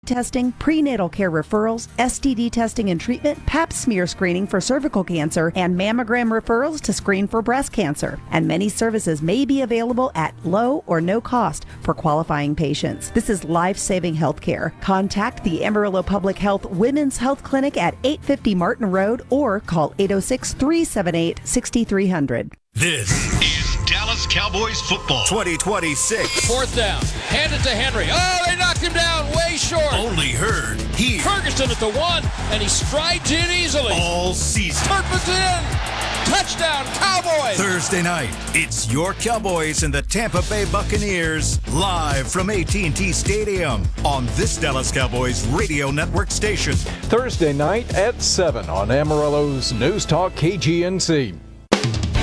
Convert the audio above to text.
testing, prenatal care referrals, STD testing and treatment, pap smear screening for cervical cancer, and mammogram referrals to screen for breast cancer. And many services may be available at low or no cost for qualifying patients. This is life-saving healthcare. Contact the Amarillo Public Health Women's Health Clinic at 850 Martin Road or call 806-378-6300. This is Dallas Cowboys football 2026. Fourth down. Hand it to Henry. Oh, they knocked him down way short. Only heard here. Ferguson at the 1, and he strides in easily. All season. Turpin's in. Touchdown, Cowboys. Thursday night, it's your Cowboys and the Tampa Bay Buccaneers live from AT&T Stadium on this Dallas Cowboys radio network station. Thursday night at 7 on Amarillo's News Talk KGNC.